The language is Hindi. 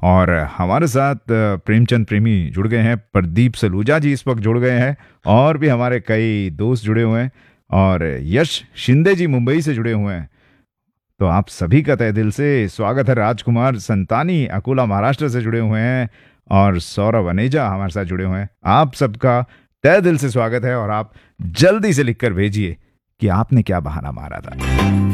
और हमारे साथ प्रेमचंद प्रेमी जुड़ गए हैं, प्रदीप सलूजा जी इस वक्त जुड़ गए हैं, और भी हमारे कई दोस्त जुड़े हुए हैं, और यश शिंदे जी मुंबई से जुड़े हुए हैं। तो आप सभी का तहे दिल से स्वागत है। राजकुमार संतानी अकोला महाराष्ट्र से जुड़े हुए हैं, और सौरभ अनेजा हमारे साथ जुड़े हुए हैं। आप सबका तहे दिल से स्वागत है, और आप जल्दी से लिखकर भेजिए कि आपने क्या बहाना मारा था।